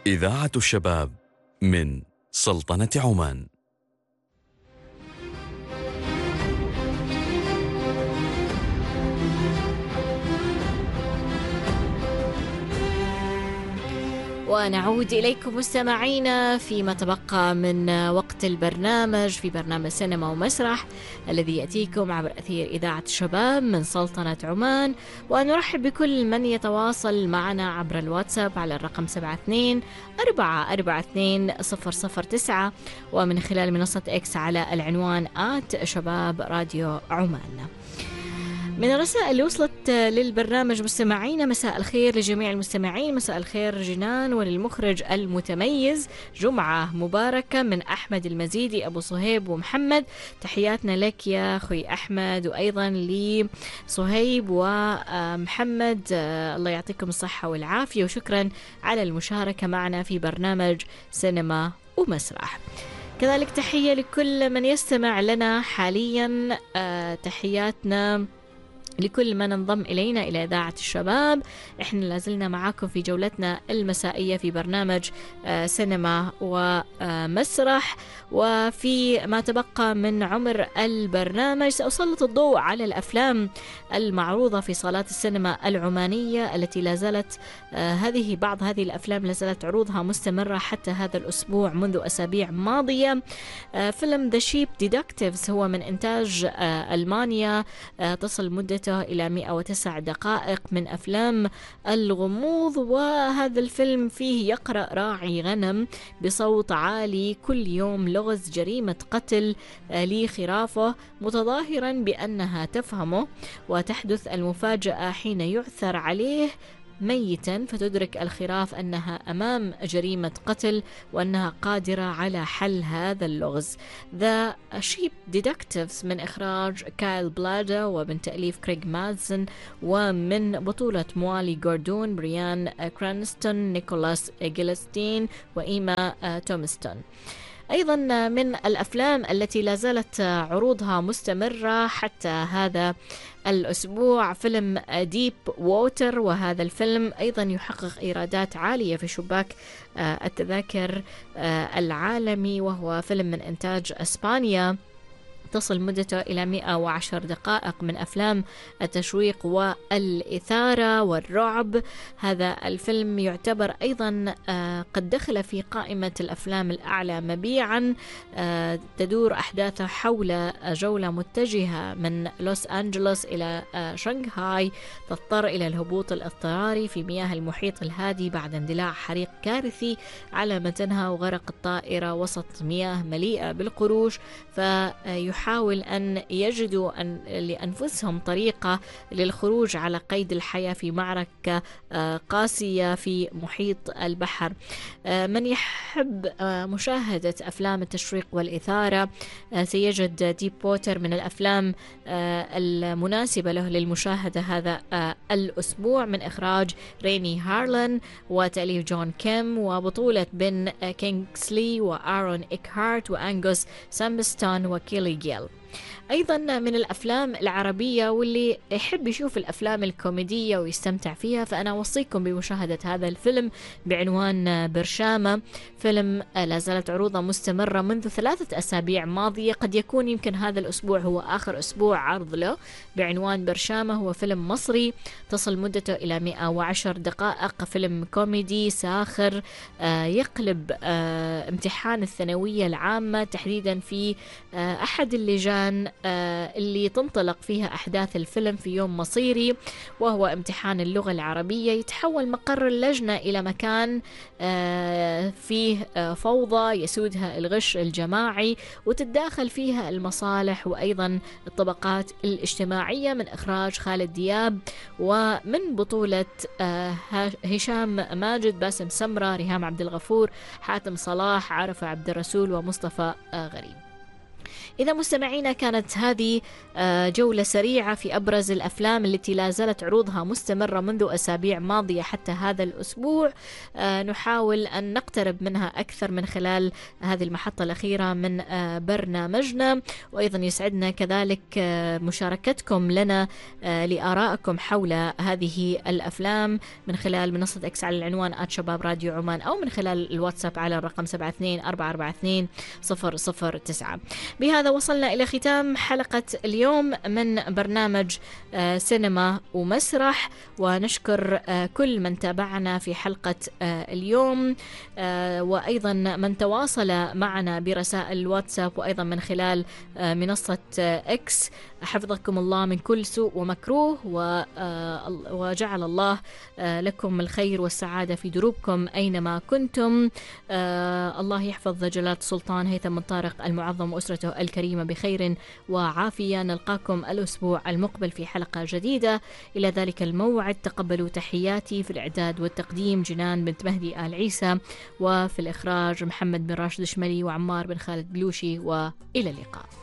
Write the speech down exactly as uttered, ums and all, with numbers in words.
إذاعة الشباب من سلطنة عمان. ونعود إليكم مستمعينا فيما تبقى من وقت البرنامج في برنامج سينما ومسرح الذي يأتيكم عبر أثير إذاعة الشباب من سلطنة عمان. ونرحب بكل من يتواصل معنا عبر الواتساب على الرقم سبعة اثنين أربعة أربعة اثنين صفر صفر تسعة ومن خلال منصة إكس على العنوان آت شباب راديو عمان. من الرسائل اللي وصلت للبرنامج مستمعينا: مساء الخير لجميع المستمعين، مساء الخير جنان، وللمخرج المتميز جمعة مباركة من أحمد المزيدي أبو صهيب ومحمد. تحياتنا لك يا أخوي أحمد، وأيضا لصهيب ومحمد، الله يعطيكم الصحة والعافية، وشكرا على المشاركة معنا في برنامج سينما ومسرح. كذلك تحية لكل من يستمع لنا حاليا، تحياتنا لكل من انضم إلينا إلى إذاعة الشباب. إحنا لازلنا معاكم في جولتنا المسائية في برنامج سينما ومسرح. وفي ما تبقى من عمر البرنامج سأسلط الضوء على الأفلام المعروضة في صالات السينما العمانية التي لازالت هذه بعض هذه الأفلام لازالت عروضها مستمرة حتى هذا الأسبوع منذ أسابيع ماضية. فيلم The Sheep Detectives هو من إنتاج ألمانيا، تصل مدته إلى مئة وتسع دقائق من أفلام الغموض. وهذا الفيلم فيه يقرأ راعي غنم بصوت عالي كل يوم لغز جريمة قتل لخرافه متظاهرا بأنها تفهمه، وتحدث المفاجأة حين يعثر عليه ميتا، فتدرك الخراف أنها أمام جريمة قتل وأنها قادرة على حل هذا اللغز. The Sheep Detectives من إخراج كايل بلادا ومن تأليف كريغ مادسن ومن بطولة موالي جوردون، بريان كرانستون، نيكولاس جيلستين وإيما تومستون. أيضا من الأفلام التي لازالت عروضها مستمرة حتى هذا الأسبوع فيلم ديب ووتر، وهذا الفيلم أيضا يحقق إيرادات عالية في شباك التذاكر العالمي، وهو فيلم من إنتاج أسبانيا، تصل مدته إلى مئة وعشر دقائق من أفلام التشويق والإثارة والرعب. هذا الفيلم يعتبر أيضا قد دخل في قائمة الأفلام الأعلى مبيعا. تدور أحداثه حول جولة متجهة من لوس أنجلوس إلى شنغهاي، تضطر إلى الهبوط الاضطراري في مياه المحيط الهادي بعد اندلاع حريق كارثي على متنها وغرق الطائرة وسط مياه مليئة بالقروش، فيحاول حاول أن يجدوا أن لأنفسهم طريقة للخروج على قيد الحياة في معركة قاسية في محيط البحر. من يحب مشاهدة أفلام التشويق والإثارة سيجد ديب ووتر من الأفلام المناسبة له للمشاهدة هذا الأسبوع، من إخراج ريني هارلان وتأليف جون كيم وبطولة بن كينغسلي وآرون إيكهارت وأنغوس سامبستون وكيلي جيل. أيضا من الأفلام العربية واللي يحب يشوف الأفلام الكوميدية ويستمتع فيها فأنا أوصيكم بمشاهدة هذا الفيلم بعنوان برشامة. فيلم لا زالت عروضه مستمرة منذ ثلاثة أسابيع ماضية، قد يكون يمكن هذا الأسبوع هو آخر أسبوع عرض له. بعنوان برشامة هو فيلم مصري تصل مدته إلى مئة وعشر دقائق، فيلم كوميدي ساخر يقلب امتحان الثانوية العامة تحديدا في أحد اللجان اللي تنطلق فيها أحداث الفيلم في يوم مصيري وهو امتحان اللغة العربية. يتحول مقر اللجنة إلى مكان فيه فوضى يسودها الغش الجماعي وتتداخل فيها المصالح وأيضا الطبقات الاجتماعية، من إخراج خالد دياب ومن بطولة هشام ماجد، باسم سمرة، ريهام عبد الغفور، حاتم صلاح، عرفة عبد الرسول ومصطفى غريب. إذا مستمعينا كانت هذه جولة سريعة في أبرز الأفلام التي لا زالت عروضها مستمرة منذ أسابيع ماضية حتى هذا الأسبوع. نحاول أن نقترب منها أكثر من خلال هذه المحطة الأخيرة من برنامجنا، وأيضا يسعدنا كذلك مشاركتكم لنا لآرائكم حول هذه الأفلام من خلال منصة إكس على العنوان آت شباب راديو عمان، أو من خلال الواتساب على الرقم سبعة اثنين أربعة أربعة اثنين صفر صفر تسعة. بهذا وصلنا إلى ختام حلقة اليوم من برنامج سينما ومسرح، ونشكر كل من تابعنا في حلقة اليوم، وأيضا من تواصل معنا برسائل الواتساب وأيضا من خلال منصة إكس. حفظكم الله من كل سوء ومكروه، وجعل الله لكم الخير والسعادة في دروبكم أينما كنتم. الله يحفظ جلالة السلطان هيثم بن طارق المعظم وأسرته الكريمة بخير وعافية. نلقاكم الأسبوع المقبل في حلقة جديدة. إلى ذلك الموعد تقبلوا تحياتي. في الإعداد والتقديم جنان بنت مهدي آل عيسى، وفي الإخراج محمد بن راشد الشملي وعمار بن خالد بلوشي، وإلى اللقاء.